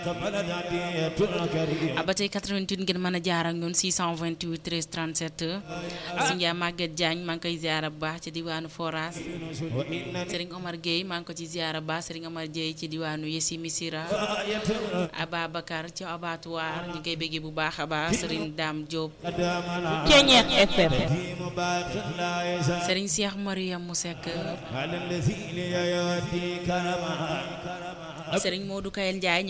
ba tey 88 ngeen mën a jaar ak ñun 628 13 37 si Ndiaye Maguette Diagne maa ngi koy ziara bu baax ci diwaanu Foras Serigne Omar Gueye maa ngi ko ci ziara bu baax Serigne Omar Gueye ci diwaanu Yessi Misira Ababacar ci abattoir ñu koy béggee bu baax a baax Serigne Dame Diop Ceeñeex FM Serigne Cheikh Mariam Moussek Serigne Modou Kayel Ndiaye